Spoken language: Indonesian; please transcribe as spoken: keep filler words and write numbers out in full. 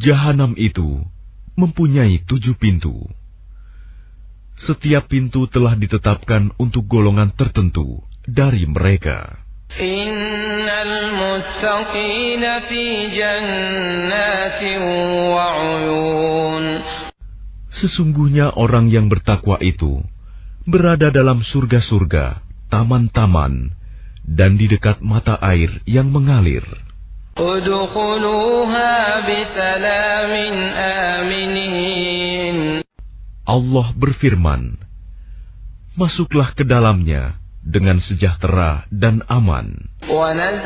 Jahanam itu mempunyai tujuh pintu. Setiap pintu telah ditetapkan untuk golongan tertentu dari mereka. Innal muttaqina fi jannatin wa 'uyun. Sesungguhnya orang yang bertakwa itu berada dalam surga-surga, taman-taman, dan di dekat mata air yang mengalir. Udkhuluha bisalamin aminin. Allah berfirman, masuklah ke dalamnya dengan sejahtera dan aman.